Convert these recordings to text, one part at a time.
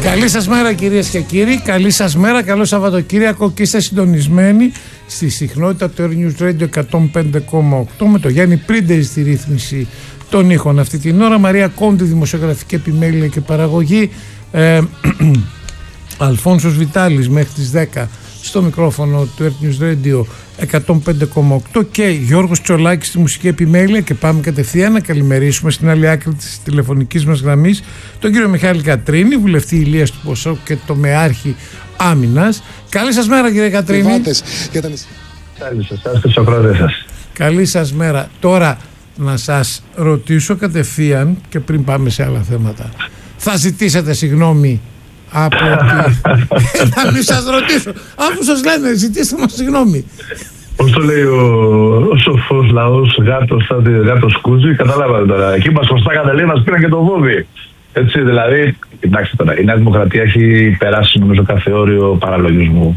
Καλή σας μέρα κυρίες και κύριοι, καλή σας μέρα, καλό Σαββατοκύριακο και είστε συντονισμένοι στη συχνότητα του Air News Radio 105,8 με το Γιάννη Πρίντερη στη ρύθμιση των ήχων αυτή την ώρα, Μαρία Κόντι δημοσιογραφική επιμέλεια και παραγωγή, Αλφόνσος Βιτάλης μέχρι τις 10 στο μικρόφωνο του Air News Radio 105,8 και Γιώργος Τσολάκης στη μουσική επιμέλεια. Και πάμε κατευθείαν να καλημερίσουμε στην άλλη άκρη της τηλεφωνικής μας γραμμής τον κύριο Μιχάλη Κατρίνη, βουλευτή Ηλίας του Ποσόκ και τομεάρχη Άμυνας. Καλή σας μέρα κύριε Κατρίνη. Καλή σας μέρα. Τώρα να σας ρωτήσω κατευθείαν και πριν πάμε σε άλλα θέματα, θα ζητήσετε συγγνώμη από να μην σας ρωτήσω, αφού σας λένε ζητήστε μας συγγνώμη? Πώς το λέει ο σοφός λαός, γάτος κούζι, καταλάβατε τώρα. Εκεί μας χρωστάγανε, λέει, μας πήραν και το βόδι. Έτσι, δηλαδή, κοιτάξτε τώρα, η Νέα Δημοκρατία έχει περάσει νομίζω κάθε όριο παραλογισμού.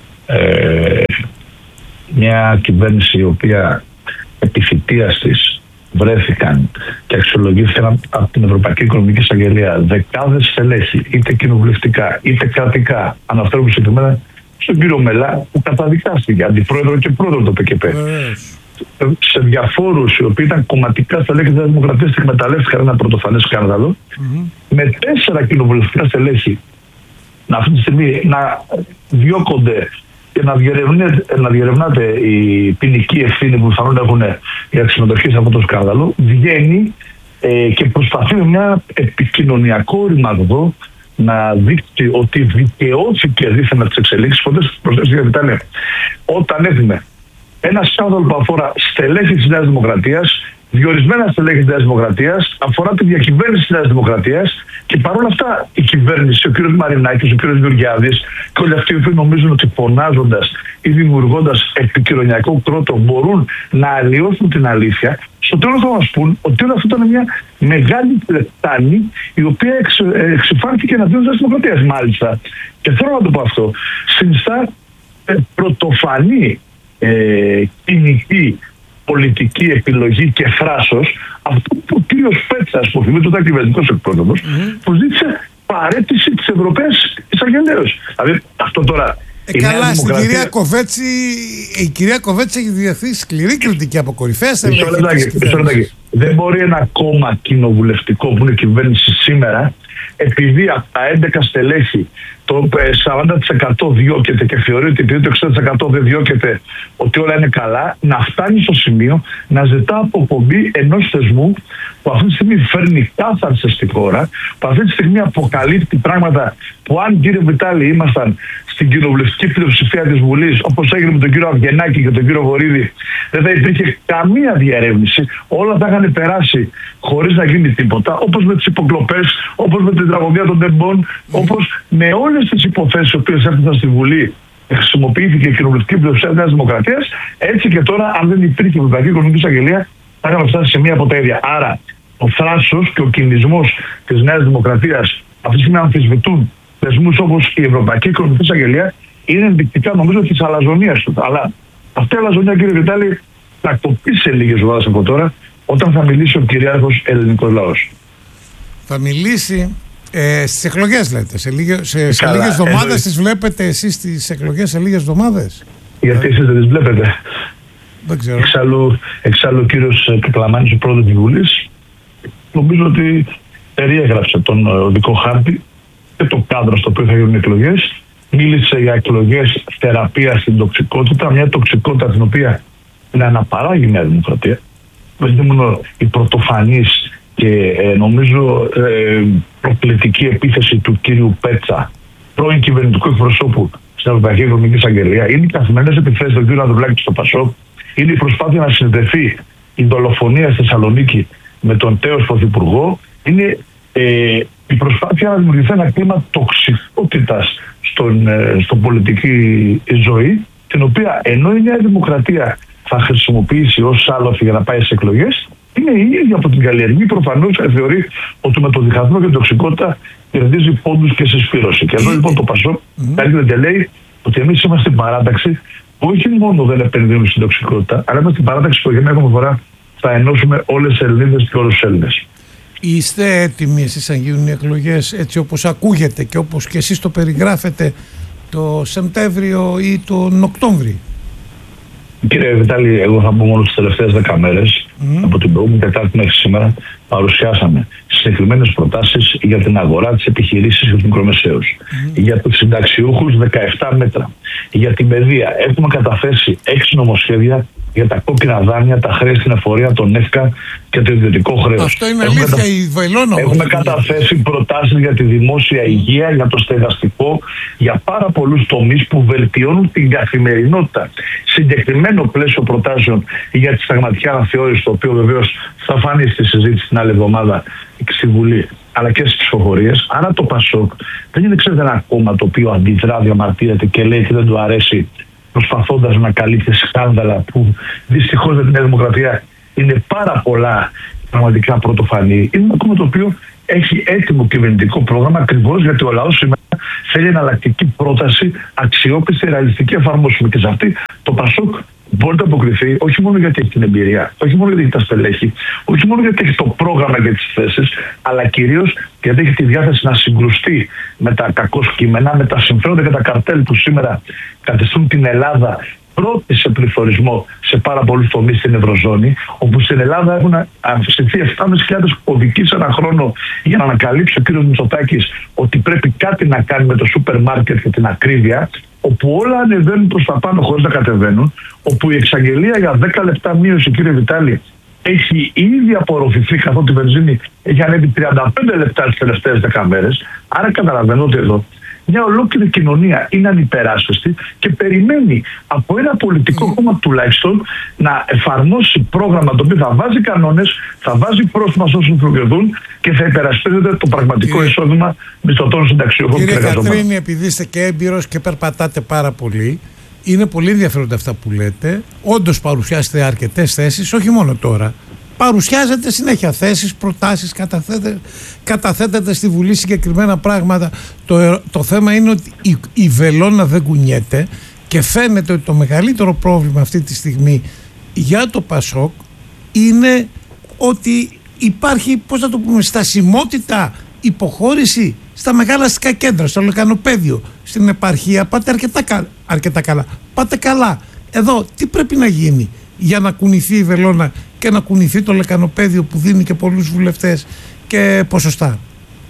Μια κυβέρνηση η οποία επί θητείας της βρέθηκαν και αξιολογήθηκαν από την Ευρωπαϊκή Οικονομική Εισαγγελία δεκάδες στελέχη, είτε κοινοβουλευτικά είτε κρατικά, αναφέρομαι συγκεκριμένα στον κύριο Μελά που καταδικάστηκε, αντιπρόεδρο και πρόεδρο του ΠΚΠ. Σε διαφόρους οι οποίοι ήταν κομματικά στελέχη της Δημοκρατίας και εκμεταλλεύτηκαν ένα πρωτοφανές σκάνδαλο, με 4 κοινοβουλευτικά στελέχη αυτή τη στιγμή να διώκονται και να διερευνάται η ποινική ευθύνη που θα έχουν για τη συμμετοχή σε αυτό το σκάνδαλο, βγαίνει και προσπαθεί με μια επικοινωνιακό ρημαγδό να δείξει ότι δικαιώθηκε δίθεν από τις εξελίξεις. Προσθέτω για Βιτάλια, όταν έχουμε ένα σκάνδαλο που αφορά στελέχη της Νέας Δημοκρατίας, διορισμένα στελέχη της Νέας Δημοκρατίας, αφορά τη διακυβέρνηση της Νέας Δημοκρατίας, και παρόλα αυτά η κυβέρνηση, ο κ. Μαρινάκης, ο κ. Γεωργιάδης και όλοι αυτοί οι οποίοι νομίζουν ότι φωνάζοντας ή δημιουργώντας επικοινωνιακό κρότο μπορούν να αλλοιώσουν την αλήθεια, στο τέλος θα μας πούν ότι όλο αυτό ήταν μια μεγάλη πλεκτάνη η οποία εξυφάνθηκε εναντίον της Δημοκρατίας. Μάλιστα, και θέλω να το πω αυτό, συνιστά πρωτοφανή κοινική πολιτική επιλογή και θράσος αυτό που ο κύριος Πέτσας, που θυμίζει ότι ήταν κυβερνητικός εκπρόσωπος, που ζήτησε παρέτηση της Ευρωπαίας Εισαγγελέως. Δηλαδή αυτό τώρα. Καλά, στην η κυρία Κοβέτση έχει διαθέσει σκληρή κριτική από κορυφαίες στελέχη. Δεν μπορεί ένα κόμμα κοινοβουλευτικό που είναι κυβέρνηση σήμερα, επειδή από τα 11 στελέχη το 40% διώκεται και θεωρεί ότι επειδή το 60% δεν διώκεται ότι όλα είναι καλά, να φτάνει στο σημείο να ζητά αποπομπή ενός θεσμού που αυτή τη στιγμή φέρνει κάθαρσες στη χώρα, που αυτή τη στιγμή αποκαλύπτει πράγματα που, αν κύριε Βιτάλη ήμασταν στην κοινοβουλευτική πλειοψηφία της Βουλής, όπως έγινε με τον κύριο Αυγενάκη και τον κύριο Βορίδη, δεν θα υπήρχε καμία διερεύνηση. Όλα θα είχαν περάσει χωρίς να γίνει τίποτα, όπως με τις υποκλοπές, όπως με την τραγωδία των τεμπών, όπως με όλες τις υποθέσεις οι οποίες έφτασαν στη Βουλή. Χρησιμοποιήθηκε η κοινοβουλευτική πλειοψηφία της Νέας Δημοκρατίας. Έτσι και τώρα, αν δεν υπήρχε η Ευρωπαϊκή Οικονομική Εισαγγελία, θα είχαμε φτάσει σε μία από τα ίδια. Άρα, ο θράσος και ο κινησμός της Νέας Δημοκρατίας αυτή τη στιγμή αμφισβητούν θεσμούς όπως η Ευρωπαϊκή Οικονομική Εισαγγελία, είναι ενδεικτικά νομίζω της αλαζονίας του. Αλλά αυτή η αλαζονία, κύριε Βιτάλη, θα κοπεί σε λίγες εβδομάδες από τώρα, όταν θα μιλήσει ο κυριάρχος ελληνικός λαός. Θα μιλήσει στις εκλογές, λέτε. Σε λίγες εβδομάδες τις βλέπετε εσείς τις εκλογές, σε λίγες εβδομάδες? Γιατί εσείς δεν τις βλέπετε? Δεν ξέρω. Εξάλλου ο κύριος Κεκλαμάνης, ο πρόεδρος της Βουλής, νομίζω ότι περιέγραψε τον οδικό χάρτη και το κάδρο στο οποίο θα γίνουν εκλογές. Μίλησε για εκλογές θεραπεία στην τοξικότητα, μια τοξικότητα την οποία είναι αναπαράγει η Νέα Δημοκρατία. Δεν είναι μόνο η πρωτοφανής και νομίζω προκλητική επίθεση του κύριου Πέτσα, πρώην κυβερνητικού εκπροσώπου στην Ευρωπαϊκή Οικονομική Εισαγγελία, είναι οι καθημερινές επιθέσεις του κύριου Ανδρουλάκη στο Πασόκ, είναι η προσπάθεια να συνδεθεί η δολοφονία στη Θεσσαλονίκη με τον τέος πρωθυπουργό, είναι η προσπάθεια να δημιουργηθεί ένα κλίμα τοξικότητας στον πολιτική ζωή, την οποία ενώ η Νέα Δημοκρατία θα χρησιμοποιήσει ως άλοθη για να πάει σε εκλογές, είναι η ίδια από την καλλιεργή. Προφανώς θεωρεί ότι με το διχασμό και την τοξικότητα κερδίζει πόντους και συσπήρωση. Και εδώ λοιπόν το Πασόκ έρχεται και λέει ότι εμείς είμαστε στην παράταξη που όχι μόνο δεν επενδύουμε στην τοξικότητα, αλλά είμαστε στην παράταξη που για μια ακόμα φορά θα ενώσουμε όλες τις Ελληνίδες και όλους τους Έλληνες. Είστε έτοιμοι εσείς αν γίνουν οι εκλογές έτσι όπως ακούγεται και όπως και εσείς το περιγράφετε το Σεπτέμβριο ή τον Οκτώβριο? Κύριε Βιτάλη, εγώ θα πω μόνο τις τελευταίες 10 μέρες, από την προηγούμενη Τετάρτη μέχρι σήμερα, παρουσιάσαμε συγκεκριμένες προτάσεις για την αγορά, τις επιχειρήσεις και τους μικρομεσαίους. Για τους συνταξιούχους 17 μέτρα. Για την παιδεία έχουμε καταθέσει 6 νομοσχέδια για τα κόκκινα δάνεια, τα χρέη στην εφορία, τον ΕΦΚΑ και το ιδιωτικό χρέος. Αυτό είναι αλήθεια, η Βελόνα. Έχουμε καταθέσει προτάσεις για τη δημόσια υγεία, για το στεγαστικό, για πάρα πολλούς τομείς που βελτιώνουν την καθημερινότητα. Συγκεκριμένο πλαίσιο προτάσεων για τη συνταγματική αναθεώρηση, το οποίο βεβαίως θα φανεί στη συζήτηση την άλλη εβδομάδα στη Βουλή, αλλά και στις ψηφοφορίες. Άρα το ΠΑΣΟΚ δεν είναι, ξέρετε, ένα κόμμα το οποίο αντιδρά, διαμαρτύρεται και λέει ότι δεν του αρέσει, προσπαθώντας να καλύπτει σκάνδαλα που δυστυχώς με τη Νέα Δημοκρατία είναι πάρα πολλά πραγματικά πρωτοφανή. Είναι ένα κόμμα το οποίο έχει έτοιμο κυβερνητικό πρόγραμμα, ακριβώς γιατί ο λαός σήμερα θέλει εναλλακτική πρόταση, αξιόπιστη, ρεαλιστική, εφαρμόσιμη. Και σε αυτή το ΠΑΣΟΚ μπορεί να αποκριθεί όχι μόνο γιατί έχει την εμπειρία, όχι μόνο γιατί έχει τα στελέχη, όχι μόνο γιατί έχει το πρόγραμμα για τις θέσεις, αλλά κυρίως γιατί έχει τη διάθεση να συγκρουστεί με τα κακώς κείμενα, με τα συμφέροντα και τα καρτέλ που σήμερα καθιστούν την Ελλάδα πρώτη σε πληθωρισμό σε πάρα πολλούς τομείς στην Ευρωζώνη, όπου στην Ελλάδα έχουν αυξηθεί 7.500 οδικίες ένα χρόνο για να ανακαλύψει ο κ. Μητσοτάκης ότι πρέπει κάτι να κάνει με το σούπερ μάρκετ και την ακρίβεια, όπου όλα ανεβαίνουν προς τα πάνω χωρίς να κατεβαίνουν, όπου η εξαγγελία για 10 λεπτά μείωση, κύριε Βιτάλη, έχει ήδη απορροφηθεί, καθότι η βενζίνη έχει ανέβει 35 λεπτά τις τελευταίες 10 μέρες. Άρα καταλαβαίνω ότι εδώ μια ολόκληρη κοινωνία είναι ανυπεράσπιστη και περιμένει από ένα πολιτικό κόμμα τουλάχιστον να εφαρμόσει πρόγραμμα το οποίο θα βάζει κανόνες, θα βάζει πρόστιμα σε όσους προκερδούν και θα υπερασπίζεται το πραγματικό εισόδημα μισθωτών συνταξιούχων και εργαζομένων. Κύριε Κατρίνη, επειδή είστε και έμπειρος και περπατάτε πάρα πολύ, είναι πολύ ενδιαφέροντα αυτά που λέτε. Όντως παρουσιάσετε αρκετές θέσεις, όχι μόνο τώρα. Παρουσιάζετε συνέχεια θέσεις, προτάσεις, καταθέτετε στη Βουλή συγκεκριμένα πράγματα. Το θέμα είναι ότι η βελόνα δεν κουνιέται και φαίνεται ότι το μεγαλύτερο πρόβλημα αυτή τη στιγμή για το ΠΑΣΟΚ είναι ότι υπάρχει, πώς να το πούμε, στασιμότητα, υποχώρηση στα μεγάλα αστικά κέντρα, στο λεκανοπέδιο, στην επαρχία. Πάτε αρκετά καλά. Πάτε καλά. Εδώ τι πρέπει να γίνει για να κουνηθεί η βελόνα και να κουνηθεί το λεκανοπέδιο που δίνει και πολλούς βουλευτές και ποσοστά?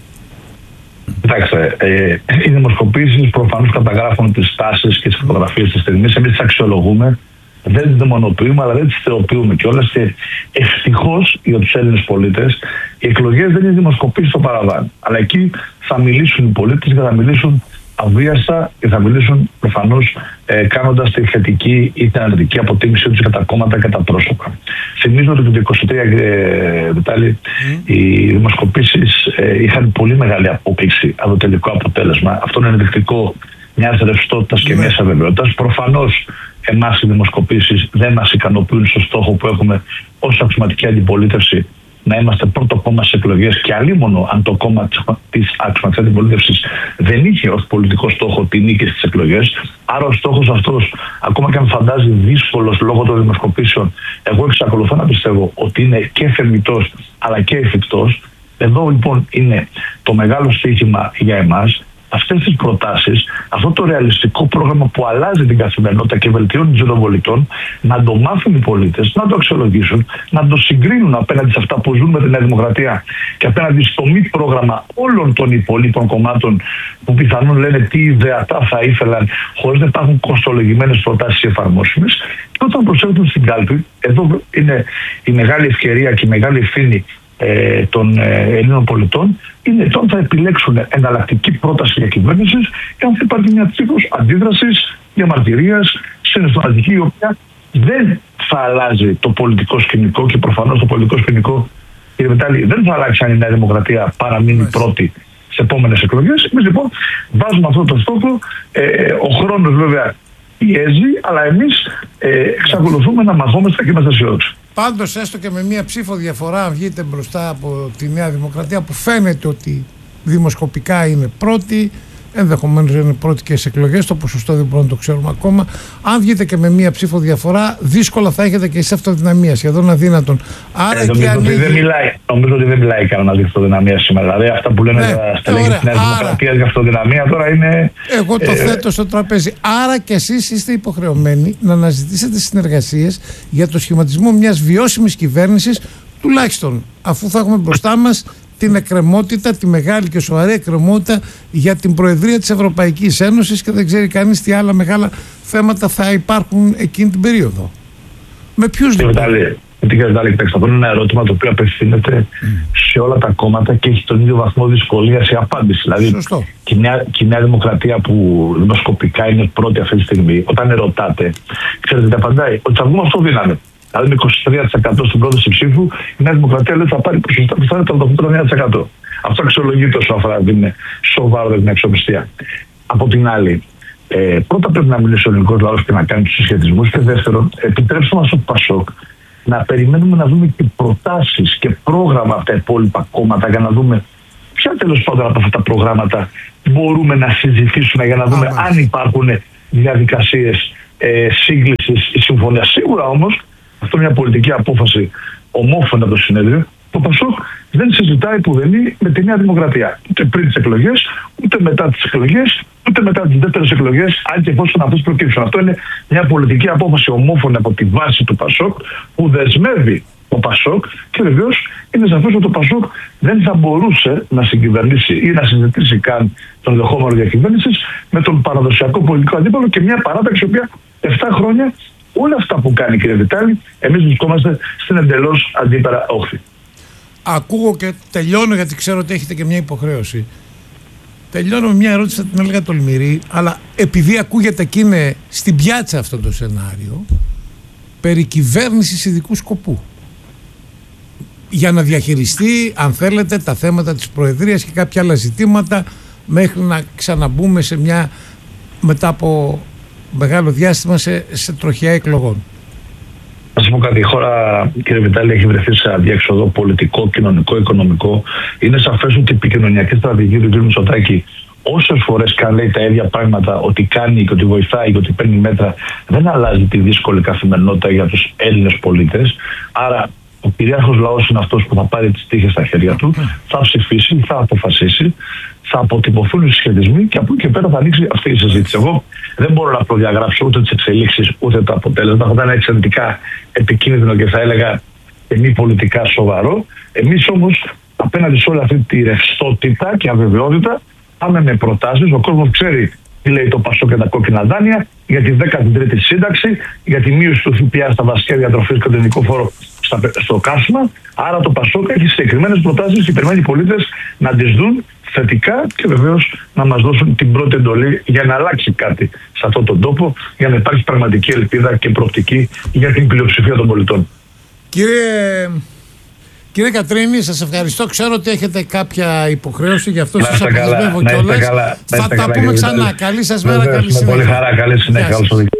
Κοιτάξτε, οι δημοσκοπήσεις προφανώς καταγράφουν τις τάσεις και τις φωτογραφίες της στιγμής. Εμείς τις αξιολογούμε, δεν τις δαιμονοποιούμε, αλλά δεν τις θεοποιούμε κιόλας. Και ευτυχώς για τους Έλληνες πολίτες, οι εκλογές δεν είναι δημοσκοπήσεις στο παραδάν. Αλλά εκεί θα μιλήσουν οι πολίτες και θα μιλήσουν αβίαστα και θα μιλήσουν προφανώς κάνοντας τη θετική ή την αρνητική αποτίμησή τους για τα κόμματα και τα πρόσωπα. Θυμίζω ότι το 2023, Βιτάλη, οι δημοσκοπήσεις είχαν πολύ μεγάλη απόκλιση από το τελικό αποτέλεσμα. Αυτό είναι ενδεικτικό μιας ρευστότητας και μιας αβεβαιότητας. Προφανώς εμάς οι δημοσκοπήσεις δεν μας ικανοποιούν στο στόχο που έχουμε ως αξιωματική αντιπολίτευση να είμαστε πρώτο κόμμα στις εκλογές, και αλίμονο αν το κόμμα της αξιωματικής αντιπολίτευσης δεν είχε ως πολιτικό στόχο τη νίκη στις εκλογές. Άρα ο στόχος αυτός, ακόμα και αν φαντάζει δύσκολος λόγω των δημοσκοπήσεων, εγώ εξακολουθώ να πιστεύω ότι είναι και θεμιτός αλλά και εφικτός. Εδώ λοιπόν είναι το μεγάλο στοίχημα για εμάς. Αυτές τις προτάσεις, αυτό το ρεαλιστικό πρόγραμμα που αλλάζει την καθημερινότητα και βελτιώνει τη ζωή των πολιτών, να το μάθουν οι πολίτες, να το αξιολογήσουν, να το συγκρίνουν απέναντι σε αυτά που ζουν με τη Νέα Δημοκρατία και απέναντι στο μη πρόγραμμα όλων των υπολείπων κομμάτων που πιθανόν λένε τι ιδεατά θα ήθελαν, χωρίς να υπάρχουν κοστολογημένες προτάσεις εφαρμόσιμες. Και όταν προσέλθουν στην κάλπη, εδώ είναι η μεγάλη ευκαιρία και η μεγάλη ευθύνη των Ελλήνων πολιτών, είναι τώρα θα επιλέξουν εναλλακτική πρόταση για κυβέρνηση και αν θα υπάρχει μια ψήφος αντίδρασης, διαμαρτυρίας, συναισθηματική, η οποία δεν θα αλλάζει το πολιτικό σκηνικό. Και προφανώς το πολιτικό σκηνικό, κύριε Βιτάλη, δεν θα αλλάξει αν η Νέα Δημοκρατία παραμείνει πρώτη σε επόμενες εκλογές. Εμείς λοιπόν βάζουμε αυτό το στόχο. Ο χρόνος βέβαια πιέζει, αλλά εμείς εξακολουθούμε να μαθόμαστε και είμαστε αισιόδοξοι. Πάντως, έστω και με μία ψήφο διαφορά, αν βγείτε μπροστά από τη Νέα Δημοκρατία, που φαίνεται ότι δημοσκοπικά είναι πρώτη, ενδεχομένως είναι πρώτικες εκλογές, το ποσοστό δεν μπορούμε να το ξέρουμε ακόμα. Αν βγείτε και με μία ψήφο διαφορά, δύσκολα θα έχετε και εσείς αυτοδυναμία, σχεδόν αδύνατον. Άρα νομίζω ότι δεν μιλάει κανένα για αυτοδυναμία σήμερα. Δηλαδή αυτά που λένε τα στελέχη της Νέας Δημοκρατίας για αυτοδυναμία τώρα είναι. Εγώ το θέτω στο τραπέζι. Άρα και εσείς είστε υποχρεωμένοι να αναζητήσετε συνεργασίες για το σχηματισμό μιας βιώσιμης κυβέρνησης, τουλάχιστον αφού θα έχουμε μπροστά μας την εκκρεμότητα, τη μεγάλη και σοβαρή εκκρεμότητα για την Προεδρία της Ευρωπαϊκής Ένωσης, και δεν ξέρει κανείς τι άλλα μεγάλα θέματα θα υπάρχουν εκείνη την περίοδο. Με ποιους αυτό είναι ένα ερώτημα το οποίο απευθύνεται σε όλα τα κόμματα και έχει τον ίδιο βαθμό δυσκολίας η απάντηση. Δηλαδή, και η Νέα Δημοκρατία που δημοσκοπικά είναι πρώτη αυτή τη στιγμή, όταν ερωτάτε, ξέρετε τι απαντάει? Ότι θα βγούμε αυτοδύναμοι. Δηλαδή με 23% στην πρόταση ψήφου, η Νέα Δημοκρατία λέει θα πάρει ποσοστά που θα είναι το 89%. Αυτό αξιολογείται όσο αφορά την σοβαρότητα, την αξιοπιστία. Από την άλλη, πρώτα πρέπει να μιλήσει ο ελληνικός λαός και να κάνει τους συσχετισμούς. Και δεύτερον, επιτρέψτε μας στο ΠΑΣΟΚ να περιμένουμε να δούμε και προτάσεις και πρόγραμμα από τα υπόλοιπα κόμματα για να δούμε ποια τέλος πάντων από αυτά τα προγράμματα μπορούμε να συζητήσουμε για να δούμε αν υπάρχουν διαδικασίες σύγκλησης ή συμφωνίας. Σίγουρα όμως, αυτό είναι μια πολιτική απόφαση ομόφωνα από το συνέδριο. Το ΠΑΣΟΚ δεν συζητάει πουδενή με τη Νέα Δημοκρατία. Ούτε πριν τις εκλογές, ούτε μετά τις εκλογές, ούτε μετά τις δεύτερες εκλογές, αν και εφόσον αυτές προκύψουν. Αυτό είναι μια πολιτική απόφαση ομόφωνα από τη βάση του ΠΑΣΟΚ που δεσμεύει το ΠΑΣΟΚ, και βεβαίως είναι σαφές ότι το ΠΑΣΟΚ δεν θα μπορούσε να συγκυβερνήσει ή να συζητήσει καν τον ενδεχόμενο διακυβέρνησης με τον παραδοσιακό πολιτικό αντίπαλο και μια παράταξη η οποία 7 χρόνια όλα αυτά που κάνει, κύριε Βιτάλη, εμείς βρισκόμαστε στην εντελώς αντίπερα όχθη. Ακούω και τελειώνω, γιατί ξέρω ότι έχετε και μια υποχρέωση. Τελειώνω με μια ερώτηση, θα την έλεγα τολμηρή, αλλά επειδή ακούγεται και είναι στην πιάτσα αυτό το σενάριο, περί κυβέρνησης ειδικού σκοπού. Για να διαχειριστεί, αν θέλετε, τα θέματα της Προεδρίας και κάποια άλλα ζητήματα, μέχρι να ξαναμπούμε σε μια, μετά από μεγάλο διάστημα, σε τροχιά εκλογών. Να σας πω κάτι. Η χώρα, κύριε Βιτάλη, έχει βρεθεί σε αδιέξοδο πολιτικό, κοινωνικό, οικονομικό. Είναι σαφές ότι η επικοινωνιακή στρατηγική του κ. Μητσοτάκη, όσες φορές κάνει τα ίδια πράγματα, ότι κάνει και ότι βοηθάει και ότι παίρνει μέτρα, δεν αλλάζει τη δύσκολη καθημερινότητα για τους Έλληνες πολίτες. Άρα, ο κυρίαρχος λαός είναι αυτός που θα πάρει τις τύχες στα χέρια του, θα ψηφίσει, θα αποφασίσει, θα αποτυπωθούν οι συσχετισμοί και από εκεί και πέρα θα ανοίξει αυτή η συζήτηση. Εγώ δεν μπορώ να προδιαγράψω ούτε τις εξελίξεις ούτε το αποτέλεσμα. Θα ήταν εξαιρετικά επικίνδυνο και θα έλεγα και μη πολιτικά σοβαρό. Εμείς όμως απέναντι σε όλη αυτή τη ρευστότητα και αβεβαιότητα πάμε με προτάσεις. Ο κόσμος ξέρει τι λέει το ΠΑΣΟΚ και τα κόκκινα δάνεια, για τη 13η σύνταξη, για τη μείωση του ΦΠΑ στα βασικά διατροφής και τον ελληνικό φόρο στο καύσιμα. Άρα το ΠΑΣΟΚ έχει συγκεκριμένες προτάσεις και περιμένει οι πολίτες να τις δουν θετικά και βεβαίως να μας δώσουν την πρώτη εντολή για να αλλάξει κάτι σε αυτόν τον τόπο, για να υπάρχει πραγματική ελπίδα και προοπτική για την πλειοψηφία των πολιτών. Κύριε Κατρίνη, σας ευχαριστώ. Ξέρω ότι έχετε κάποια υποχρέωση, γι' αυτό σας αποδεσμεύω κιόλας. Θα τα πούμε ξανά. Καλή σας μέρα, καλή συνέχεια. Πολύ χαρά, καλή συνέχεια.